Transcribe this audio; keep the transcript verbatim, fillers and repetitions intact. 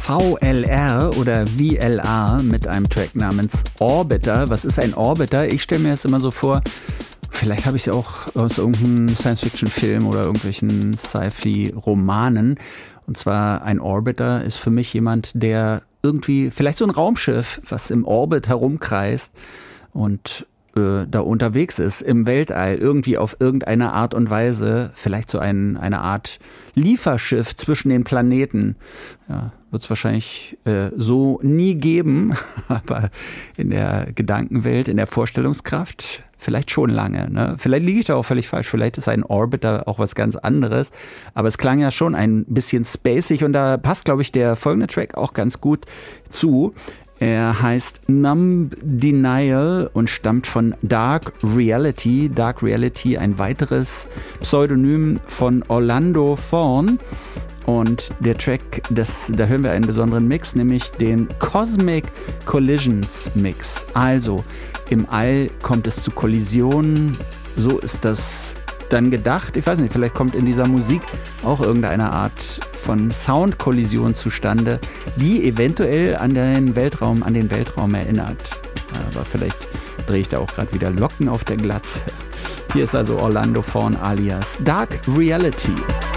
V L R oder V L R mit einem Track namens Orbiter. Was ist ein Orbiter? Ich stelle mir das immer so vor, vielleicht habe ich es ja auch aus irgendeinem Science-Fiction-Film oder irgendwelchen Sci-Fi-Romanen. Und zwar ein Orbiter ist für mich jemand, der irgendwie, vielleicht so ein Raumschiff, was im Orbit herumkreist und äh, da unterwegs ist im Weltall, irgendwie auf irgendeine Art und Weise, vielleicht so ein, eine Art Lieferschiff zwischen den Planeten. Ja, wird es wahrscheinlich äh, so nie geben, aber in der Gedankenwelt, in der Vorstellungskraft vielleicht schon lange. Ne? Vielleicht liege ich da auch völlig falsch, vielleicht ist ein Orbiter auch was ganz anderes, aber es klang ja schon ein bisschen spacig und da passt, glaube ich, der folgende Track auch ganz gut zu. Er heißt Numb Denial und stammt von Dark Reality. Dark Reality, ein weiteres Pseudonym von Orlando Thorn. Und der Track, das, da hören wir einen besonderen Mix, nämlich den Cosmic Collisions Mix. Also im All kommt es zu Kollisionen, so ist das dann gedacht. Ich weiß nicht, vielleicht kommt in dieser Musik auch irgendeine Art von Soundkollision zustande, die eventuell an den Weltraum, an den Weltraum erinnert. Aber vielleicht drehe ich da auch gerade wieder Locken auf der Glatze. Hier ist also Orlando Thorn alias Dark Reality.